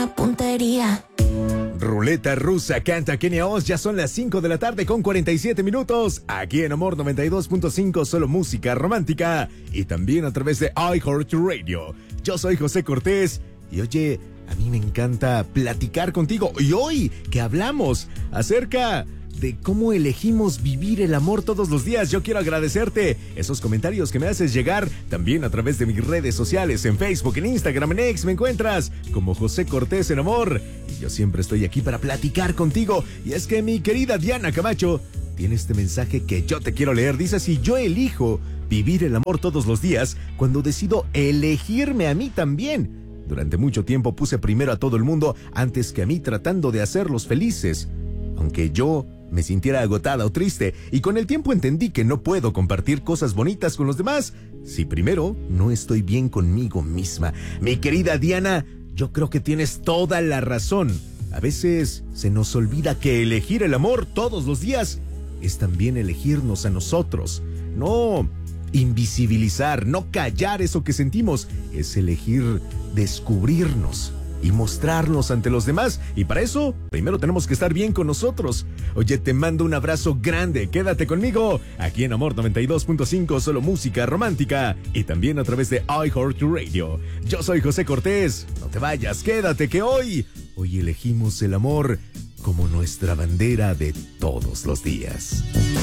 una puntería. Ruleta rusa canta Kenia Oz. Ya son las 5 de la tarde con 47 minutos. Aquí en Amor 92.5, solo música romántica. Y también a través de iHeartRadio. Yo soy José Cortés. Y oye, a mí me encanta platicar contigo. Y hoy que hablamos acerca de cómo elegimos vivir el amor todos los días, yo quiero agradecerte esos comentarios que me haces llegar también a través de mis redes sociales, en Facebook, en Instagram, en X, me encuentras como José Cortés en Amor. Y yo siempre estoy aquí para platicar contigo. Y es que mi querida Diana Camacho tiene este mensaje que yo te quiero leer. Dice así: yo elijo vivir el amor todos los días cuando decido elegirme a mí también. Durante mucho tiempo puse primero a todo el mundo antes que a mí, tratando de hacerlos felices, aunque yo me sintiera agotada o triste, y con el tiempo entendí que no puedo compartir cosas bonitas con los demás si primero no estoy bien conmigo misma. Mi querida Diana, yo creo que tienes toda la razón. A veces se nos olvida que elegir el amor todos los días es también elegirnos a nosotros. No invisibilizar, no callar eso que sentimos, es elegir descubrirnos y mostrarnos ante los demás. Y para eso, primero tenemos que estar bien con nosotros. Oye, te mando un abrazo grande. Quédate conmigo aquí en Amor 92.5, solo música romántica. Y también a través de iHeartRadio. Yo soy José Cortés. No te vayas, quédate que hoy elegimos el amor como nuestra bandera de todos los días.